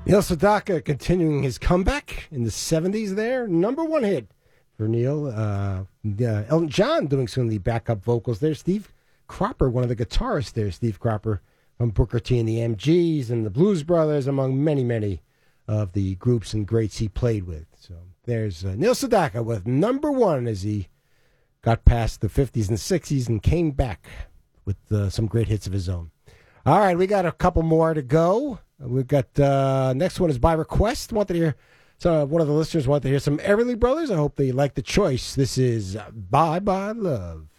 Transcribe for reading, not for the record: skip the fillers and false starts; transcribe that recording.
Neil Sedaka continuing his comeback in the 70s there. Number one hit for Neil. Elton John doing some of the backup vocals there. Steve Cropper, one of the guitarists there. Steve Cropper from Booker T and the MGs and the Blues Brothers, among many, many of the groups and greats he played with. So there's Neil Sedaka with number one as he got past the 50s and 60s and came back with some great hits of his own. All right, we got a couple more to go. We've got next one is by request. Wanted to hear, so one of the listeners wanted to hear some Everly Brothers. I hope they like the choice. This is Bye Bye Love.